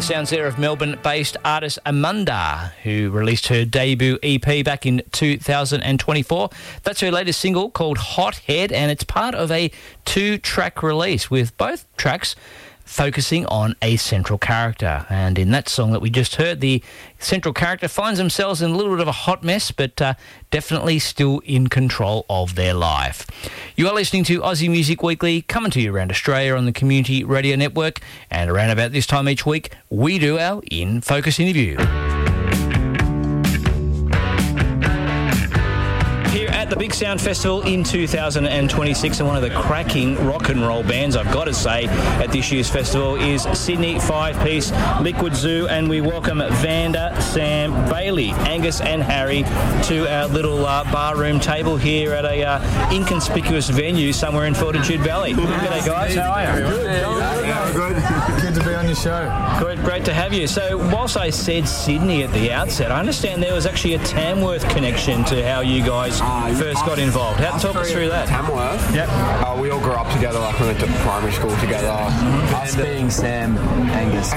sounds there of Melbourne-based artist Amanda, who released her debut EP back in 2024. That's her latest single called Hot Head, and it's part of a 2-track release with both tracks focusing on a central character. And in that song that we just heard, the central character finds themselves in a little bit of a hot mess, but definitely still in control of their life. You are listening to Aussie Music Weekly, coming to you around Australia on the Community Radio Network, and around about this time each week, we do our In Focus interview. The Big Sound Festival in 2026, and one of the cracking rock and roll bands, I've got to say, at this year's festival is Sydney 5-piece Liquid Zoo, and we welcome Vanda, Sam, Bailey, Angus and Harry to our little barroom table here at a inconspicuous venue somewhere in Fortitude Valley. G'day guys, how are you? Good. Good to be on your show. Great to have you. So whilst I said Sydney at the outset, I understand there was actually a Tamworth connection to how you guys first got involved. Talk us through that. Tamworth? Yep. We all grew up together, like we went to primary school together. Us being Sam, Angus.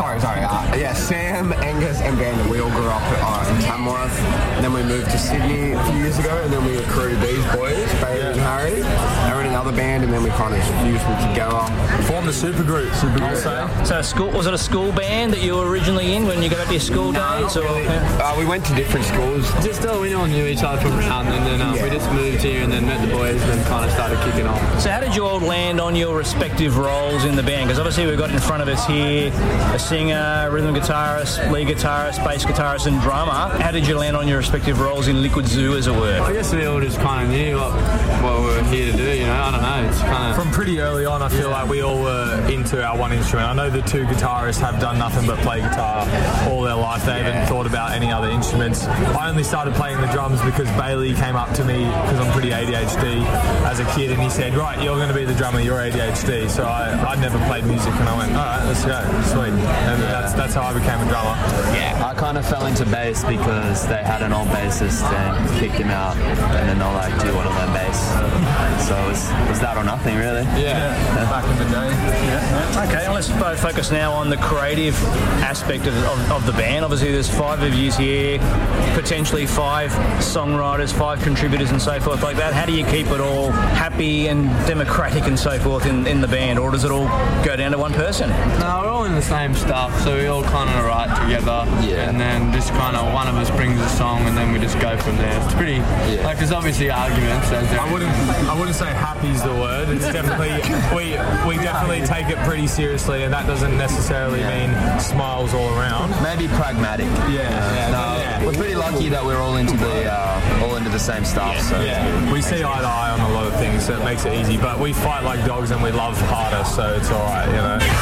Sam, Angus and Vanda, we all grew up in Tamworth. And then we moved to Sydney a few years ago, and then we recruited these boys, Bailey and Harry. They were in another band, and then we kind of fused them together. Formed a supergroup. So was it a school band that you were originally in when you got up to your school days? We went to different schools. We all knew each other from around, and then we just moved here and then met the boys and then kind of started kicking on. So how did you all land on your respective roles in the band? Because obviously we've got in front of us here a singer, rhythm guitarist, lead guitarist, bass guitarist and drummer. How did you land on your respective roles in Liquid Zoo, as it were? I guess we all just kind of knew what we were here to do, you know. I don't know. It's kind of... From pretty early on, I feel like we all were into our one instrument. I know the two guitarists have done nothing but play guitar all their life. They haven't thought about any other instruments. I only started playing the drums because Bailey came up to me, because I'm pretty ADHD, as a kid, and he said, right, you're going to be the drummer, you're ADHD. So I'd never played music, and I went, all right, let's go, sweet. And that's how I became a drummer. Yeah, I kind of fell into bass because they had an old bassist and kicked him out, and then they're like, do you want to learn bass? So it was that or nothing, really. Yeah. Back in the day. Yeah. Okay, let's focus now on the creative aspect of the band. Obviously, there's 5 of you here, potentially 5 songwriters, 5 contributors and so forth like that. How do you keep it all happy and democratic and so forth in the band, or does it all go down to one person? No, we're all in the same stuff, so we all kind of write together, and then just kind of one of us brings a song and then we just go from there. It's pretty, like, there's obviously arguments. I wouldn't say happy's the word. It's definitely, we definitely take it pretty seriously, and that doesn't necessarily mean smiles all around. Maybe pragmatic. We're pretty lucky that we're all into the same stuff. So we see eye to eye on a lot of things, so it makes it easy. But we fight like dogs and we love harder, so it's all right, you know.